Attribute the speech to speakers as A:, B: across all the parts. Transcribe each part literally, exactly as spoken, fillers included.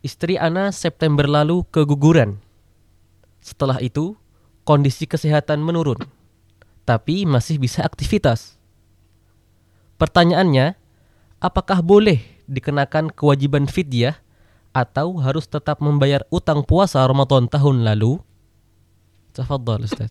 A: Istri ana September lalu keguguran. Setelah itu, kondisi kesehatan menurun, tapi masih bisa aktivitas. Pertanyaannya, apakah boleh dikenakan kewajiban fidyah atau harus tetap membayar utang puasa Ramadan tahun lalu? Tafadhal Ustaz.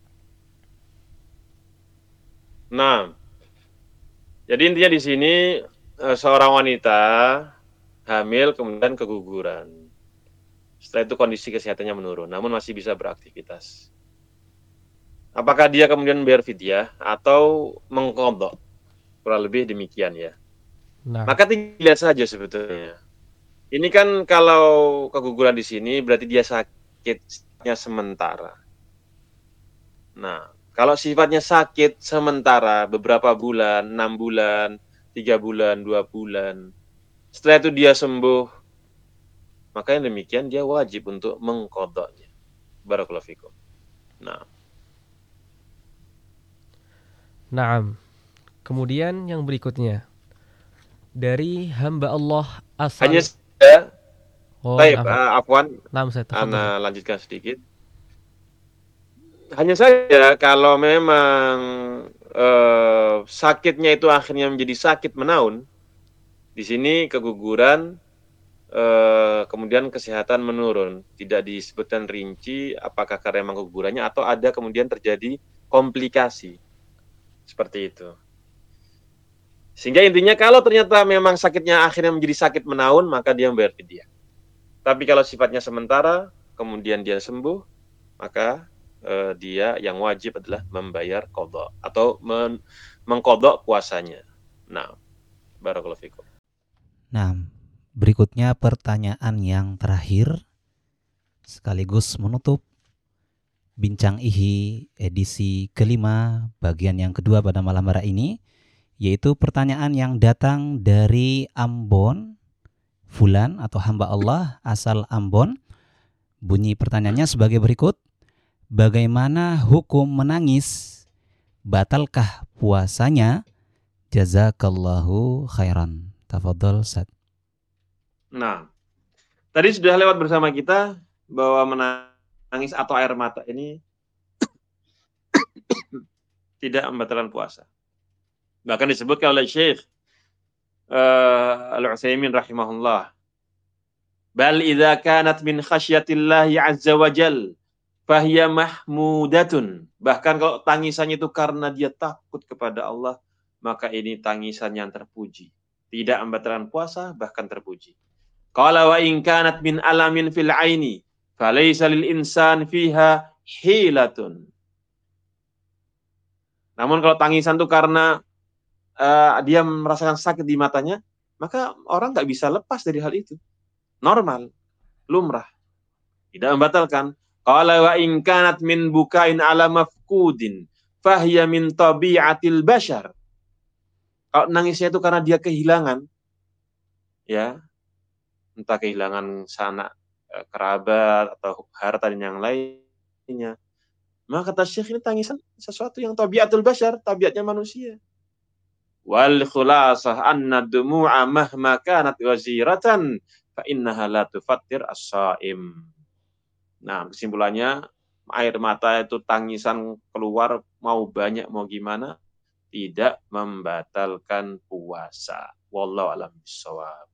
B: Nah, jadi intinya di sini seorang wanita hamil kemudian keguguran. Setelah itu kondisi kesehatannya menurun, namun masih bisa beraktivitas. Apakah dia kemudian bayar fidyah atau mengqadha? Kurang lebih demikian ya.
A: Nah.
B: Maka tinggal lihat saja sebetulnya. Ini kan kalau keguguran di sini berarti dia sakitnya sementara. Nah, kalau sifatnya sakit sementara beberapa bulan, enam bulan, tiga bulan, dua bulan, setelah itu dia sembuh, maka yang demikian dia wajib untuk mengqadhanya. Barakallahu fikum. Nah.
A: Naam. Kemudian yang berikutnya. Dari hamba Allah asal
B: Hanya saja,
A: oh,
B: baik,
A: naam.
B: uh, afwan,
A: Naam, saya
B: ana lanjutkan sedikit. Hanya saja kalau memang uh, sakitnya itu akhirnya menjadi sakit menaun, di sini keguguran, uh, kemudian kesehatan menurun. Tidak disebutkan rinci apakah karena memang kegugurannya atau ada kemudian terjadi komplikasi. Seperti itu. Sehingga intinya kalau ternyata memang sakitnya akhirnya menjadi sakit menaun, maka dia membayar fidyah. Tapi kalau sifatnya sementara, kemudian dia sembuh, maka eh, dia yang wajib adalah membayar qadha atau men- mengqadha puasanya. Nah, barakallahu fikum.
C: Nah, berikutnya pertanyaan yang terakhir sekaligus menutup Bincang I H I edisi kelima bagian yang kedua pada malam hari ini, yaitu pertanyaan yang datang dari Ambon, Fulan atau hamba Allah asal Ambon. Bunyi pertanyaannya sebagai berikut: bagaimana hukum menangis? Batalkah puasanya? Jazakallahu khairan. Tafadhol Ustaz.
B: Nah, tadi sudah lewat bersama kita bahwa menangis atau air mata ini tidak membatalkan puasa. Bahkan disebutkan oleh Syekh uh, Al-Utsaimin rahimahullah, bal idza kanat min khasyatillahi azza wa jal fahiya mahmudatun. Bahkan kalau tangisannya itu karena dia takut kepada Allah, maka ini tangisan yang terpuji. Tidak membatalkan puasa, bahkan terpuji. Qala wa in kanat min alamin fil aini falaysa lil insan fiha hilatun. Namun kalau tangisan itu karena uh, dia merasakan sakit di matanya, maka orang nggak bisa lepas dari hal itu. Normal, lumrah, tidak membatalkan. Qala wa in kanat min bukain ala mafkudin fahiya min tabi'atil bashar. Kalau nangisnya itu karena dia kehilangan, ya, entah kehilangan sanak kerabat atau harta dan yang lainnya, maka kata Syekh ini tangisan sesuatu yang tabi'atul bashar, tabiatnya manusia. Wal khulasah anna dumu'a mahma kanat ghaziratan fa innaha la tufattir as-shaim. Nah, kesimpulannya air mata itu tangisan keluar mau banyak mau gimana tidak membatalkan puasa. Wallahu a'lam bishawab.